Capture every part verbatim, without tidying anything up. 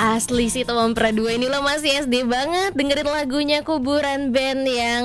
Asli sih teman Pradua ini lo masih S D banget dengerin lagunya Kuburan Band yang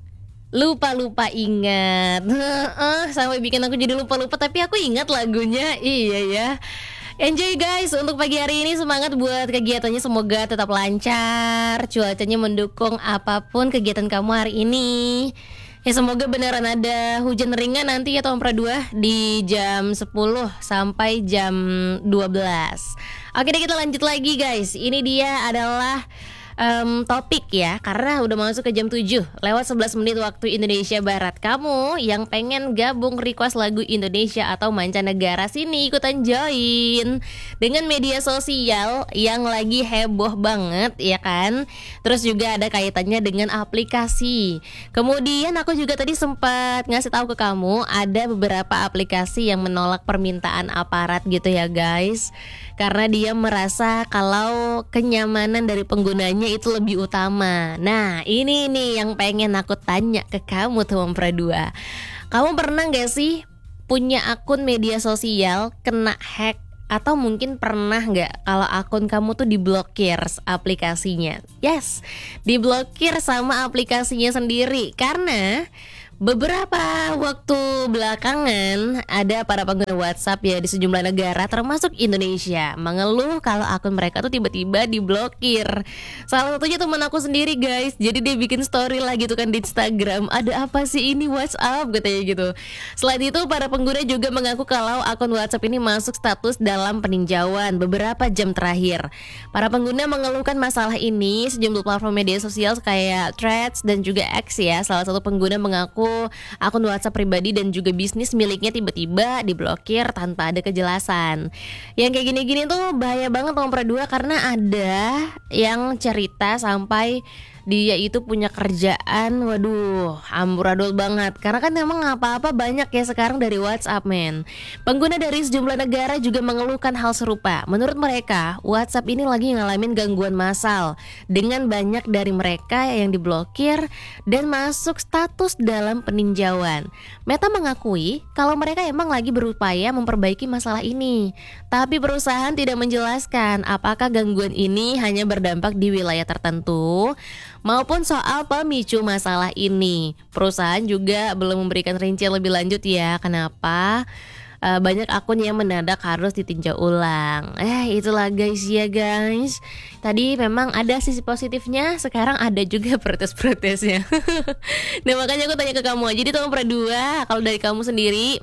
lupa-lupa ingat. Heeh, sampai bikin aku jadi lupa-lupa tapi aku ingat lagunya. Iya ya. Enjoy guys untuk pagi hari ini, semangat buat kegiatannya, semoga tetap lancar, cuacanya mendukung apapun kegiatan kamu hari ini. Ya semoga beneran ada hujan ringan nanti ya Tom Pradua di jam sepuluh sampai jam dua belas. Oke deh, kita lanjut lagi guys. Ini dia adalah Um, topik ya, karena udah masuk ke jam tujuh lewat sebelas menit waktu Indonesia Barat. Kamu yang pengen gabung request lagu Indonesia atau mancanegara, sini ikutan join dengan media sosial yang lagi heboh banget ya kan. Terus juga ada kaitannya dengan aplikasi. Kemudian aku juga tadi sempat ngasih tahu ke kamu ada beberapa aplikasi yang menolak permintaan aparat gitu ya guys, karena dia merasa kalau kenyamanan dari penggunanya itu lebih utama. Nah ini nih yang pengen aku tanya ke kamu teman Pradua. Kamu pernah gak sih punya akun media sosial kena hack? Atau mungkin pernah gak kalau akun kamu tuh diblokir aplikasinya? Yes, diblokir sama aplikasinya sendiri. Karena beberapa waktu belakangan ada para pengguna WhatsApp ya di sejumlah negara termasuk Indonesia mengeluh kalau akun mereka tuh tiba-tiba diblokir. Salah satunya teman aku sendiri guys. Jadi dia bikin story lah gitu kan di Instagram, ada apa sih ini WhatsApp katanya gitu. Selain itu para pengguna juga mengaku kalau akun WhatsApp ini masuk status dalam peninjauan beberapa jam terakhir. Para pengguna mengeluhkan masalah ini sejumlah platform media sosial kayak Threads dan juga X ya. Salah satu pengguna mengaku akun WhatsApp pribadi dan juga bisnis miliknya tiba-tiba diblokir tanpa ada kejelasan. Yang kayak gini-gini tuh bahaya banget Om Pradua, karena ada yang cerita sampai dia itu punya kerjaan, waduh amburadul banget. Karena kan memang apa-apa banyak ya sekarang dari WhatsApp men. Pengguna dari sejumlah negara juga mengeluhkan hal serupa. Menurut mereka WhatsApp ini lagi ngalamin gangguan massal, dengan banyak dari mereka yang diblokir dan masuk status dalam peninjauan. Meta mengakui kalau mereka emang lagi berupaya memperbaiki masalah ini, tapi perusahaan tidak menjelaskan apakah gangguan ini hanya berdampak di wilayah tertentu maupun soal pemicu masalah ini. Perusahaan juga belum memberikan rincian lebih lanjut ya kenapa uh, banyak akun yang mendadak harus ditinjau ulang. Eh itulah guys ya guys. Tadi memang ada sisi positifnya, sekarang ada juga protes-protesnya. Nah makanya aku tanya ke kamu aja, jadi tolong Pradua, kalau dari kamu sendiri,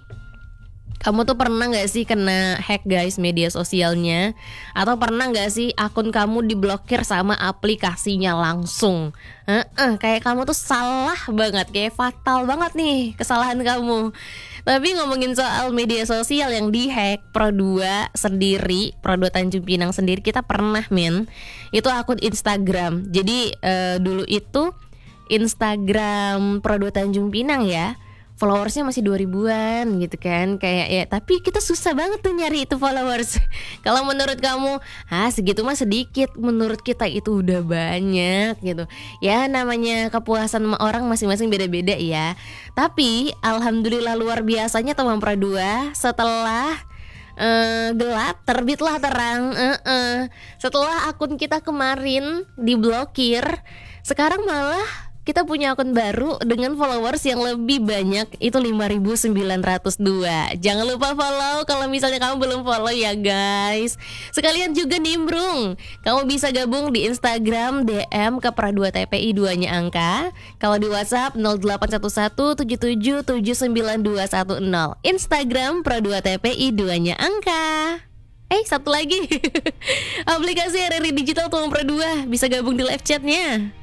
kamu tuh pernah gak sih kena hack guys media sosialnya? Atau pernah gak sih akun kamu diblokir sama aplikasinya langsung? Uh-uh, kayak kamu tuh salah banget, kayak fatal banget nih kesalahan kamu. Tapi ngomongin soal media sosial yang dihack, Pradua sendiri, Pradua Tanjung Pinang sendiri, kita pernah men. Itu akun Instagram. Jadi uh, dulu itu Instagram Pradua Tanjung Pinang ya, followersnya masih dua ribuan gitu kan. Kayak ya, tapi kita susah banget tuh nyari itu followers. Kalau menurut kamu, ah segitu mah sedikit, menurut kita itu udah banyak gitu. Ya namanya kepuasan orang masing-masing beda-beda ya. Tapi alhamdulillah luar biasanya teman Pradua, setelah Uh, gelap terbitlah terang. uh-uh. Setelah akun kita kemarin diblokir, sekarang malah kita punya akun baru dengan followers yang lebih banyak, itu lima ribu sembilan ratus dua. Jangan lupa follow kalau misalnya kamu belum follow ya guys. Sekalian juga nimbrung, kamu bisa gabung di Instagram D M ke Pradua T P I dua-nya angka. Kalau di WhatsApp nol delapan satu satu tujuh tujuh tujuh sembilan dua satu nol. Instagram Pradua T P I dua-nya angka. Eh satu lagi aplikasi R R I Digital Tuang Pradua, bisa gabung di live chatnya.